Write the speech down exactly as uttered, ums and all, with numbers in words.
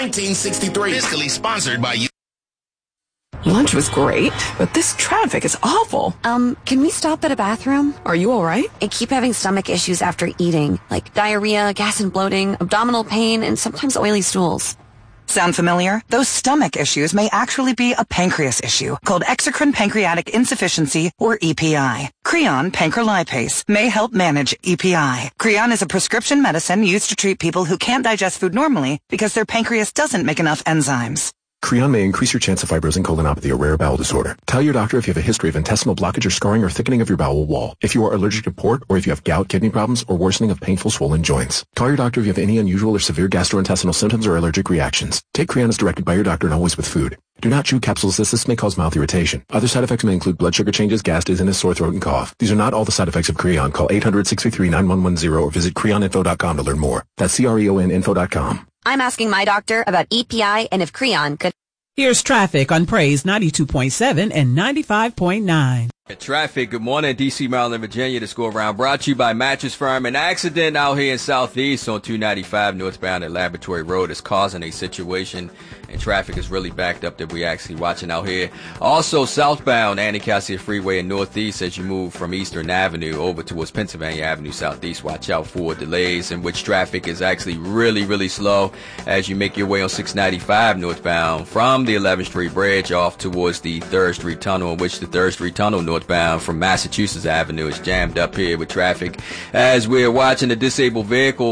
nineteen sixty-three. Fiscally sponsored by you. Lunch was great, but this traffic is awful. Um, can we stop at a bathroom? Are you all right? I keep having stomach issues after eating, like diarrhea, gas and bloating, abdominal pain, and sometimes oily stools. Sound familiar? Those stomach issues may actually be a pancreas issue called exocrine pancreatic insufficiency, or E P I. Creon pancrelipase may help manage E P I. Creon is a prescription medicine used to treat people who can't digest food normally because their pancreas doesn't make enough enzymes. Creon may increase your chance of fibrosing colonopathy, a rare bowel disorder. Tell your doctor if you have a history of intestinal blockage or scarring or thickening of your bowel wall, if you are allergic to port, or if you have gout, kidney problems, or worsening of painful swollen joints. Call your doctor if you have any unusual or severe gastrointestinal symptoms or allergic reactions. Take Creon as directed by your doctor and always with food. Do not chew capsules as this may cause mouth irritation. Other side effects may include blood sugar changes, gas, dizziness, sore throat, and cough. These are not all the side effects of Creon. Call eight hundred, six three three, nine one one zero or visit creon info dot com to learn more. That's C R E O N info dot com. I'm asking my doctor about E P I and if Creon could... Here's traffic on Praise ninety-two point seven and ninety-five point nine. Traffic, good morning, D C, Maryland, Virginia. The score round brought to you by Mattress Firm. An accident out here in Southeast on two ninety-five northbound at Laboratory Road is causing a situation, and traffic is really backed up that we're actually watching out here. Also, southbound Anacostia Freeway in Northeast as you move from Eastern Avenue over towards Pennsylvania Avenue Southeast. Watch out for delays in which traffic is actually really, really slow as you make your way on six ninety-five northbound from the eleventh Street Bridge off towards the third Street Tunnel, in which the third Street Tunnel northbound from Massachusetts Avenue is jammed up here with traffic as we're watching a disabled vehicle